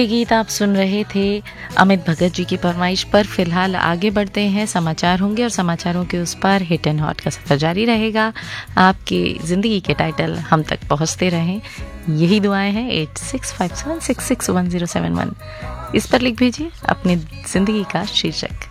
ये गीत आप सुन रहे थे अमित भगत जी की फरमाइश पर। फिलहाल आगे बढ़ते हैं, समाचार होंगे और समाचारों के उस पार हिट एंड हॉट का सफर जारी रहेगा। आपकी जिंदगी के टाइटल हम तक पहुंचते रहें, यही दुआएं हैं। 8657661071 इस पर लिख भेजिए अपनी जिंदगी का शीर्षक।